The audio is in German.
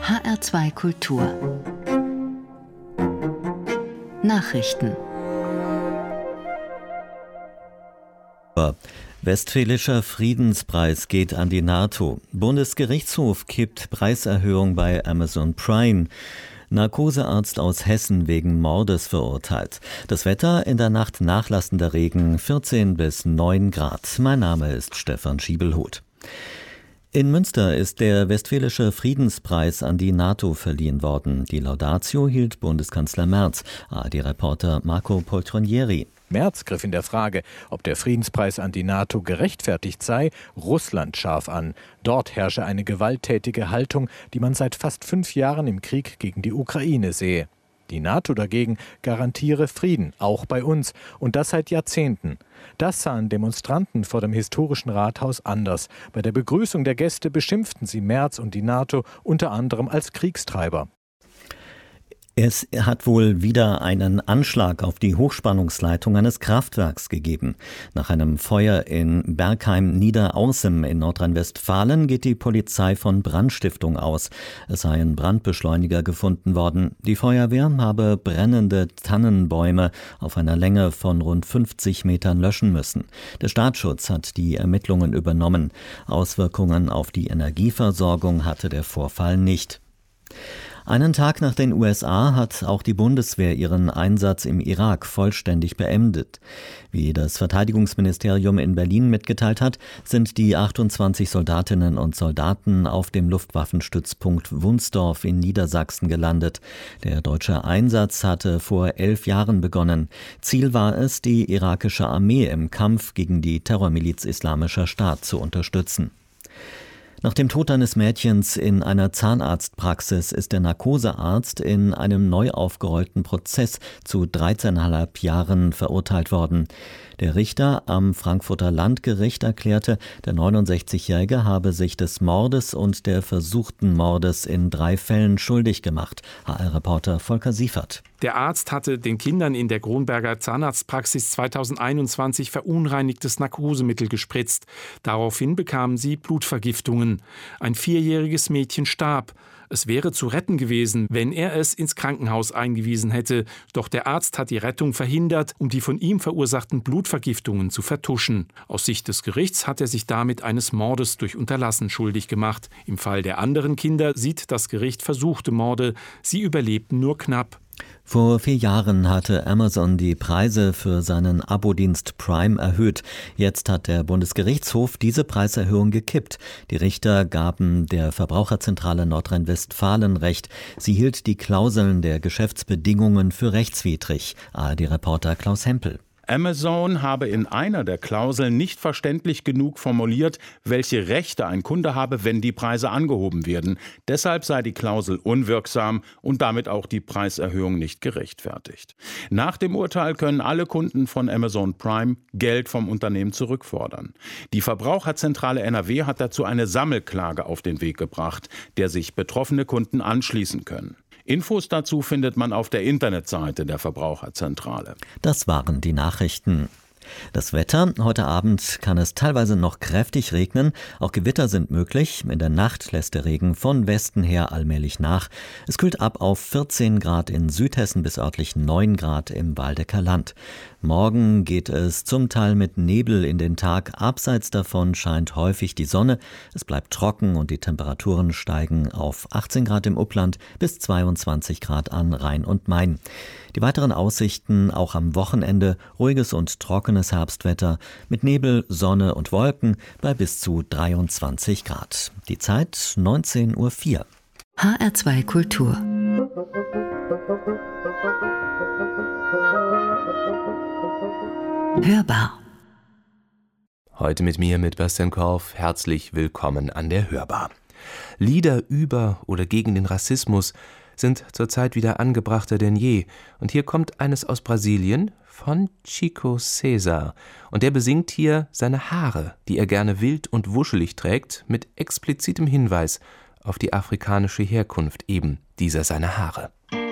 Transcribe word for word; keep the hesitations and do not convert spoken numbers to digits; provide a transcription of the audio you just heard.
H R zwei Kultur Nachrichten. Westfälischer Friedenspreis geht an die NATO. Bundesgerichtshof kippt Preiserhöhung bei Amazon Prime. Narkosearzt aus Hessen wegen Mordes verurteilt. Das Wetter: in der Nacht nachlassender Regen, vierzehn bis neun Grad. Mein Name ist Stefan Schiebelhuth. In Münster ist der Westfälische Friedenspreis an die NATO verliehen worden. Die Laudatio hielt Bundeskanzler Merz. A R D-Reporter Marco Poltronieri. Merz griff in der Frage, ob der Friedenspreis an die NATO gerechtfertigt sei, Russland scharf an. Dort herrsche eine gewalttätige Haltung, die man seit fast fünf Jahren im Krieg gegen die Ukraine sehe. Die NATO dagegen garantiere Frieden, auch bei uns, und das seit Jahrzehnten. Das sahen Demonstranten vor dem historischen Rathaus anders. Bei der Begrüßung der Gäste beschimpften sie Merz und die NATO unter anderem als Kriegstreiber. Es hat wohl wieder einen Anschlag auf die Hochspannungsleitung eines Kraftwerks gegeben. Nach einem Feuer in Bergheim-Niederaußem in Nordrhein-Westfalen geht die Polizei von Brandstiftung aus. Es seien Brandbeschleuniger gefunden worden. Die Feuerwehr habe brennende Tannenbäume auf einer Länge von rund fünfzig Metern löschen müssen. Der Staatsschutz hat die Ermittlungen übernommen. Auswirkungen auf die Energieversorgung hatte der Vorfall nicht. Einen Tag nach den U S A hat auch die Bundeswehr ihren Einsatz im Irak vollständig beendet. Wie das Verteidigungsministerium in Berlin mitgeteilt hat, sind die achtundzwanzig Soldatinnen und Soldaten auf dem Luftwaffenstützpunkt Wunsdorf in Niedersachsen gelandet. Der deutsche Einsatz hatte vor elf Jahren begonnen. Ziel war es, die irakische Armee im Kampf gegen die Terrormiliz Islamischer Staat zu unterstützen. Nach dem Tod eines Mädchens in einer Zahnarztpraxis ist der Narkosearzt in einem neu aufgerollten Prozess zu dreizehneinhalb Jahren verurteilt worden. Der Richter am Frankfurter Landgericht erklärte, der neunundsechzigjährige habe sich des Mordes und der versuchten Mordes in drei Fällen schuldig gemacht. H R-Reporter Volker Siefert. Der Arzt hatte den Kindern in der Kronberger Zahnarztpraxis zweitausendeinundzwanzig verunreinigtes Narkosemittel gespritzt. Daraufhin bekamen sie Blutvergiftungen. Ein vierjähriges Mädchen starb. Es wäre zu retten gewesen, wenn er es ins Krankenhaus eingewiesen hätte. Doch der Arzt hat die Rettung verhindert, um die von ihm verursachten Blutvergiftungen zu vertuschen. Aus Sicht des Gerichts hat er sich damit eines Mordes durch Unterlassen schuldig gemacht. Im Fall der anderen Kinder sieht das Gericht versuchte Morde. Sie überlebten nur knapp. Vor vier Jahren hatte Amazon die Preise für seinen Abo-Dienst Prime erhöht. Jetzt hat der Bundesgerichtshof diese Preiserhöhung gekippt. Die Richter gaben der Verbraucherzentrale Nordrhein-Westfalen Recht. Sie hielt die Klauseln der Geschäftsbedingungen für rechtswidrig. A R D-Reporter Klaus Hempel. Amazon habe in einer der Klauseln nicht verständlich genug formuliert, welche Rechte ein Kunde habe, wenn die Preise angehoben werden. Deshalb sei die Klausel unwirksam und damit auch die Preiserhöhung nicht gerechtfertigt. Nach dem Urteil können alle Kunden von Amazon Prime Geld vom Unternehmen zurückfordern. Die Verbraucherzentrale N R W hat dazu eine Sammelklage auf den Weg gebracht, der sich betroffene Kunden anschließen können. Infos dazu findet man auf der Internetseite der Verbraucherzentrale. Das waren die Nachrichten. Das Wetter: heute Abend kann es teilweise noch kräftig regnen, auch Gewitter sind möglich. In der Nacht lässt der Regen von Westen her allmählich nach. Es kühlt ab auf vierzehn Grad in Südhessen bis örtlich neun Grad im Waldecker Land. Morgen geht es zum Teil mit Nebel in den Tag. Abseits davon scheint häufig die Sonne. Es bleibt trocken und die Temperaturen steigen auf achtzehn Grad im Upland bis zweiundzwanzig Grad an Rhein und Main. Die weiteren Aussichten auch am Wochenende: ruhiges und trockenes Herbstwetter mit Nebel, Sonne und Wolken bei bis zu dreiundzwanzig Grad. Die Zeit neunzehn Uhr vier. H R zwei Kultur. Hörbar. Heute mit mir, mit Bastian Korf. Herzlich willkommen an der Hörbar. Lieder über oder gegen den Rassismus sind zurzeit wieder angebrachter denn je. Und hier kommt eines aus Brasilien von Chico César. Und der besingt hier seine Haare, die er gerne wild und wuschelig trägt, mit explizitem Hinweis auf die afrikanische Herkunft eben dieser seiner Haare.